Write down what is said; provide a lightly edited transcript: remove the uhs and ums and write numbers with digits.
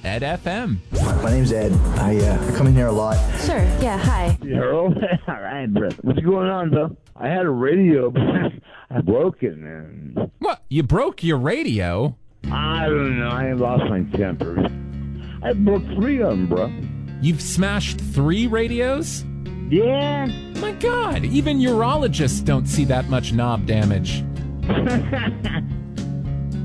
Ed FM. My name's Ed. I come in here a lot. Sure, yeah, hi. Harold? All right, brother. What's going on, though? I had a radio, but I broke it, man. What? You broke your radio? I don't know. I lost my temper. I broke 3 of them, bro. You've smashed 3 radios? Yeah? My God, even urologists don't see that much knob damage.